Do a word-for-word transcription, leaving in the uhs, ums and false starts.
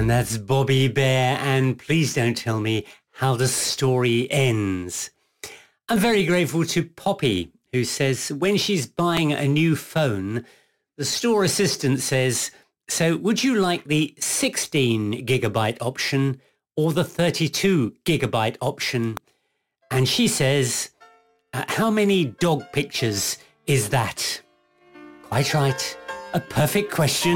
And that's Bobby Bear, and please don't tell me how the story ends. I'm very grateful to Poppy, who says when she's buying a new phone, the store assistant says, so would you like the sixteen gigabyte option or the thirty-two gigabyte option? And she says, uh, how many dog pictures is that? Quite right. A perfect question.